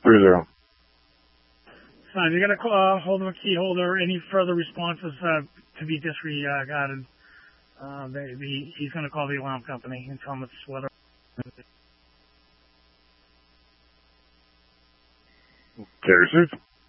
630. So you're going to hold him a key holder. Any further responses to be disregarded? He's going to call the alarm company and tell them it's whether. Okay, received.